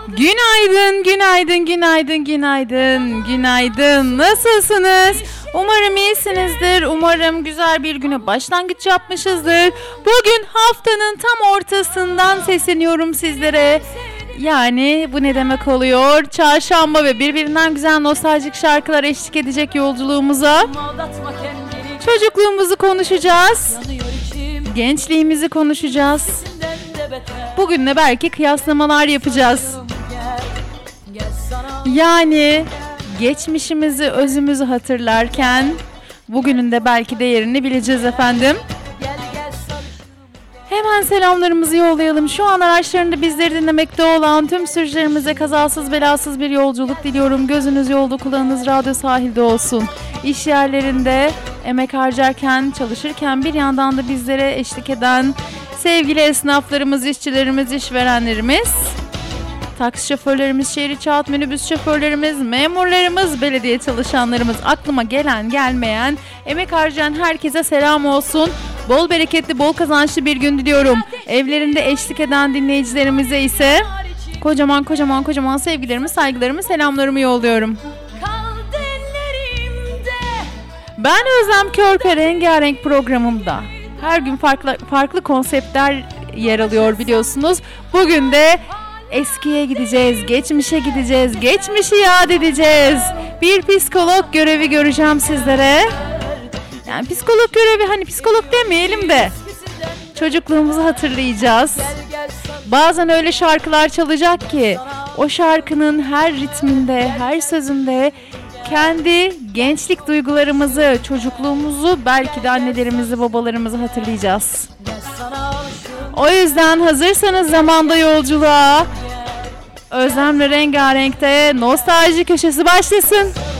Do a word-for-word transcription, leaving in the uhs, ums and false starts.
Günaydın, günaydın, günaydın, günaydın, günaydın. Nasılsınız? Umarım iyisinizdir. Umarım güzel bir güne başlangıç yapmışızdır. Bugün haftanın tam ortasından sesleniyorum sizlere. Yani bu ne demek oluyor? Çarşamba ve birbirinden güzel nostaljik şarkılar eşlik edecek yolculuğumuza. Çocukluğumuzu konuşacağız. Gençliğimizi konuşacağız. Bugün de belki kıyaslamalar yapacağız. Yani geçmişimizi, özümüzü hatırlarken bugünün de belki değerini bileceğiz efendim. Hemen selamlarımızı yollayalım. Şu an araçlarında bizleri dinlemekte olan tüm sürücülerimize kazasız belasız bir yolculuk diliyorum. Gözünüz yolda, kulağınız radyo sahilde olsun. İş yerlerinde emek harcarken, çalışırken bir yandan da bizlere eşlik eden sevgili esnaflarımız, işçilerimiz, işverenlerimiz, taksi şoförlerimiz, şehir içi hat minibüs şoförlerimiz, memurlarımız, belediye çalışanlarımız, aklıma gelen gelmeyen, emek harcayan herkese selam olsun. Bol bereketli, bol kazançlı bir gün diliyorum. Evlerinde eşlik eden dinleyicilerimize ise kocaman kocaman kocaman sevgilerimi, saygılarımı, selamlarımı yolluyorum. Ben Özlem Körpe, rengarenk programımda her gün farklı farklı konseptler yer alıyor biliyorsunuz. Bugün de eskiye gideceğiz, geçmişe gideceğiz, geçmişi yad edeceğiz. Bir psikolog görevi göreceğim sizlere. Yani psikolog görevi, hani psikolog demeyelim de çocukluğumuzu hatırlayacağız. Bazen öyle şarkılar çalacak ki o şarkının her ritminde, her sözünde kendi gençlik duygularımızı, çocukluğumuzu, belki de annelerimizi, babalarımızı hatırlayacağız. O yüzden hazırsanız zamanda yolculuğa, Özlem'le Rengarenk'te nostalji köşesi başlasın.